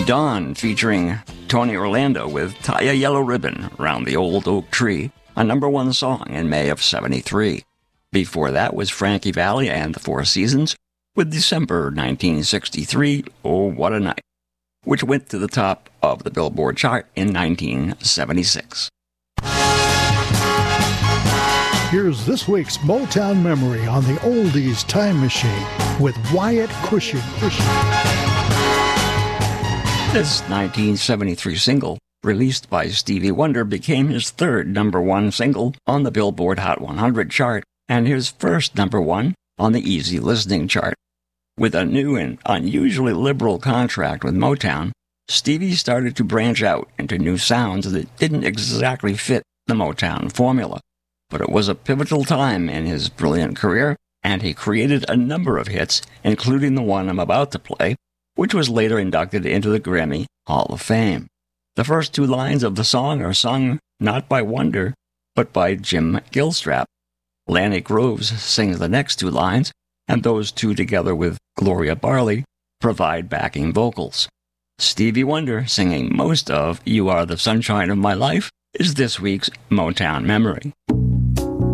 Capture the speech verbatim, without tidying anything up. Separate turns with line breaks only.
Dawn featuring Tony Orlando with Tie a Yellow Ribbon Round the Old Oak Tree, a number one song in May of seventy-three. Before that was Frankie Valli and the Four Seasons with December nineteen sixty-three, Oh What a Night, which went to the top of the Billboard chart in nineteen seventy-six.
Here's this week's Motown Memory on the Oldies Time Machine with Wyatt Cushing.
This nineteen seventy-three single, released by Stevie Wonder, became his third number one single on the Billboard Hot one hundred chart and his first number one on the Easy Listening chart. With a new and unusually liberal contract with Motown, Stevie started to branch out into new sounds that didn't exactly fit the Motown formula. But it was a pivotal time in his brilliant career, and he created a number of hits, including the one I'm about to play, which was later inducted into the Grammy Hall of Fame. The first two lines of the song are sung not by Wonder, but by Jim Gilstrap. Lanny Groves sings the next two lines, and those two, together with Gloria Barley, provide backing vocals. Stevie Wonder, singing most of You Are the Sunshine of My Life, is this week's Motown Memory.